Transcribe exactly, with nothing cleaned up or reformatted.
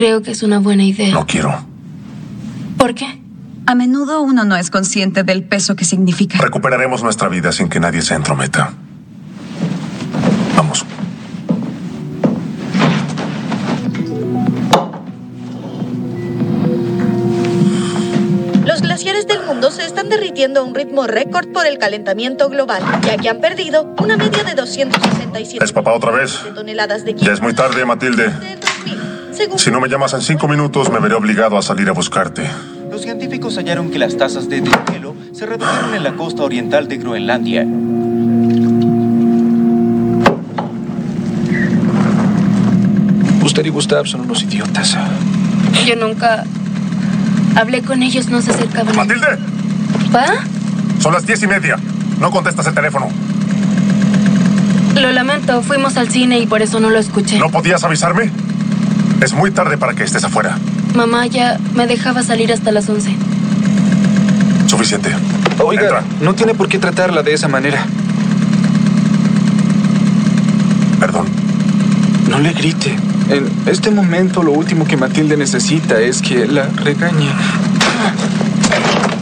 Creo que es una buena idea. No quiero. ¿Por qué? A menudo uno no es consciente del peso que significa. Recuperaremos nuestra vida sin que nadie se entrometa. Vamos. Los glaciares del mundo se están derritiendo a un ritmo récord por el calentamiento global, ya que han perdido una media de doscientos sesenta y siete ¿Es papá otra vez? toneladas de Ya es muy tarde, Matilde. de dos mil, según Si no me llamas en cinco minutos, me veré obligado a salir a buscarte. Los científicos hallaron que las tasas de deshielo se redujeron en la costa oriental de Groenlandia. Usted y Gustav son unos idiotas. Yo nunca hablé con ellos, no se acercaban. ¡Matilde! ¿Pa? Son las diez y media. No contestas el teléfono. Lo lamento, fuimos al cine y por eso no lo escuché. ¿No podías avisarme? Es muy tarde para que estés afuera. Mamá ya me dejaba salir hasta las once. Suficiente. Oiga, Entra. no tiene por qué tratarla de esa manera. Perdón. No le grite. En este momento lo último que Matilde necesita es que la regañe.